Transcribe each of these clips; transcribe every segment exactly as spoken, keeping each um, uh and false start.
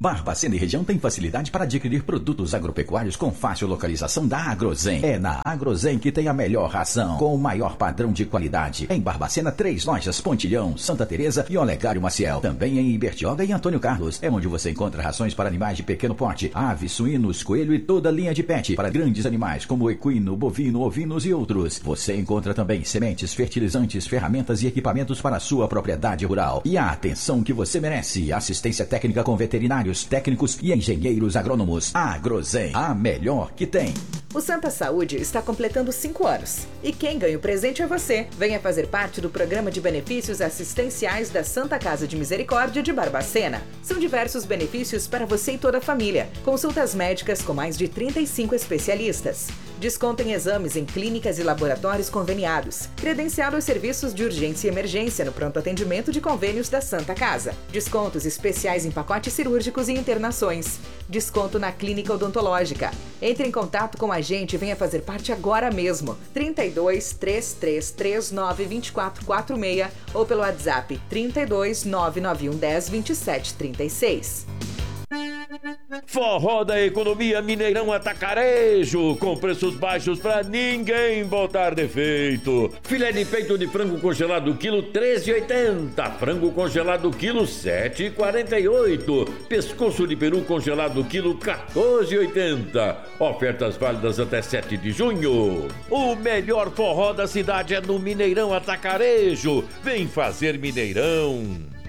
Barbacena e região tem facilidade para adquirir produtos agropecuários com fácil localização da Agrozen. É na Agrozen que tem a melhor ração, com o maior padrão de qualidade. Em Barbacena, três lojas: Pontilhão, Santa Teresa e Olegário Maciel. Também em Ibertioga e Antônio Carlos. É onde você encontra rações para animais de pequeno porte, aves, suínos, coelho e toda a linha de pet. Para grandes animais como equino, bovino, ovinos e outros. Você encontra também sementes, fertilizantes, ferramentas e equipamentos para a sua propriedade rural. E a atenção que você merece. Assistência técnica com veterinários, técnicos e engenheiros agrônomos. Agrozen, a melhor que tem. O Santa Saúde está completando cinco anos. E quem ganha o presente é você. Venha fazer parte do programa de benefícios assistenciais da Santa Casa de Misericórdia de Barbacena. São diversos benefícios para você e toda a família. Consultas médicas com mais de trinta e cinco especialistas. Desconto em exames em clínicas e laboratórios conveniados. Credenciado aos serviços de urgência e emergência no pronto atendimento de convênios da Santa Casa. Descontos especiais em pacotes cirúrgicos e internações. Desconto na clínica odontológica. Entre em contato com a gente e venha fazer parte agora mesmo. trinta e dois, três três três nove, dois quatro quatro seis ou pelo WhatsApp trinta e dois, nove nove um dez, vinte e sete trinta e seis. Forró da Economia Mineirão Atacarejo, com preços baixos pra ninguém botar defeito. Filé de peito de frango congelado quilo treze e oitenta, frango congelado quilo sete e quarenta e oito, pescoço de peru congelado quilo quatorze e oitenta. Ofertas válidas até sete de junho. O melhor forró da cidade é no Mineirão Atacarejo. Vem fazer Mineirão.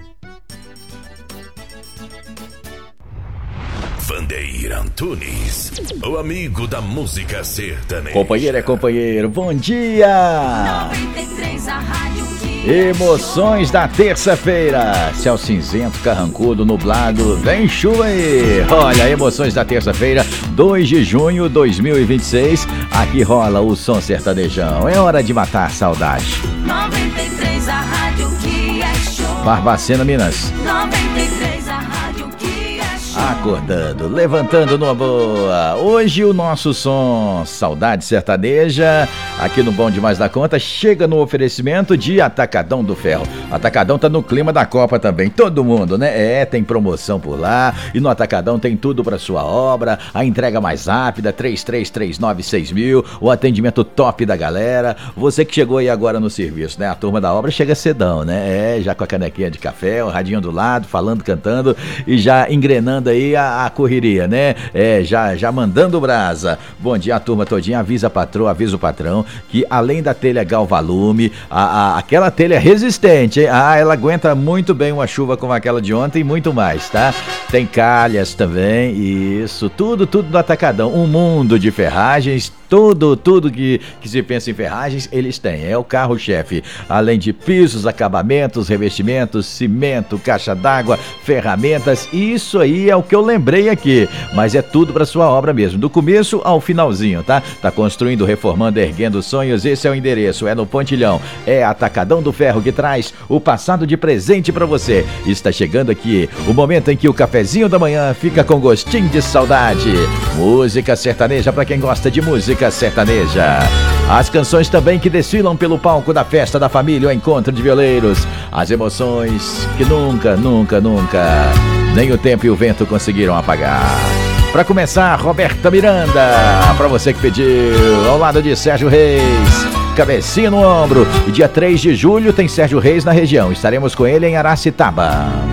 Vandeir Antunes, o amigo da música sertaneja. Companheiro é companheiro, bom dia! noventa e três, a rádio que... Emoções da terça-feira. Céu cinzento, carrancudo, nublado, vem chuva aí. Olha, emoções da terça-feira, dois de junho de dois mil e vinte e seis. Aqui rola o som sertanejão. É hora de matar a saudade. noventa e três, a rádio que é show. Barbacena, Minas. noventa e três, a rádio que é show. Acordando, levantando numa boa. Hoje o nosso som Saudade Sertaneja, aqui no Bom Demais da Conta, chega no oferecimento de Atacadão do Ferro. Atacadão tá no clima da Copa também, todo mundo, né? É, tem promoção por lá e no Atacadão tem tudo para sua obra, a entrega mais rápida, três três três nove seis mil, o atendimento top da galera. Você que chegou aí agora no serviço, né? A turma da obra chega cedão, né? É, já com a canequinha de café, o radinho do lado, falando, cantando e já engrenando aí a, a correria, né? É, já, já mandando brasa. Bom dia, a turma todinha, avisa a patroa, avisa o patrão que além da telha Galvalume, a, a, aquela telha resistente, hein? Ah, ela aguenta muito bem uma chuva como aquela de ontem e muito mais, tá? Tem calhas também, isso, tudo, tudo do Atacadão, um mundo de ferragens, tudo, tudo que, que se pensa em ferragens, eles têm, é o carro-chefe, além de pisos, acabamentos, revestimentos, cimento, caixa d'água, ferramentas, isso aí é o que eu lembrei aqui, mas é tudo para sua obra mesmo, do começo ao finalzinho, tá? Tá construindo, reformando, erguendo sonhos, esse é o endereço, é no Pontilhão, é Atacadão do Ferro que traz o passado de presente para você. Está chegando aqui o momento em que o cafezinho da manhã fica com gostinho de saudade. Música sertaneja para quem gosta de música sertaneja. As canções também que desfilam pelo palco da festa da família, o encontro de violeiros. As emoções que nunca, nunca, nunca, nem o tempo e o vento conseguiram apagar. Para começar, Roberta Miranda, para você que pediu, ao lado de Sérgio Reis, Cabecinha no Ombro. E dia três de julho tem Sérgio Reis na região, estaremos com ele em Aracitaba.